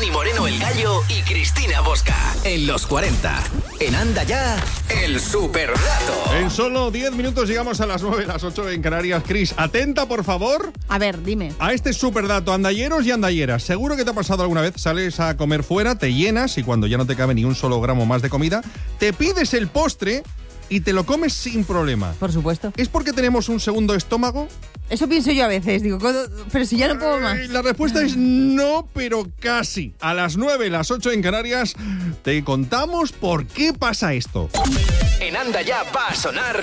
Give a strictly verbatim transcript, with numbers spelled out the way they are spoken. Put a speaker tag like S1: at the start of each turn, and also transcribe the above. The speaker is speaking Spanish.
S1: Dani Moreno el Gallo y Cristina Bosca. En los cuarenta. En Anda Ya, el superdato.
S2: En solo diez minutos llegamos a las nueve, las ocho en Canarias. Cris, atenta, por favor.
S3: A ver, dime.
S2: A este superdato, andalleros y andalleras. Seguro que te ha pasado alguna vez, sales a comer fuera, te llenas y cuando ya no te cabe ni un solo gramo más de comida, te pides el postre y te lo comes sin problema.
S3: Por supuesto.
S2: ¿Es porque tenemos un segundo estómago?
S3: Eso pienso yo a veces. Digo, pero si ya no puedo más.
S2: Ay, la respuesta es no, pero casi. A las nueve, las ocho en Canarias, te contamos por qué pasa esto.
S1: En Anda Ya va a sonar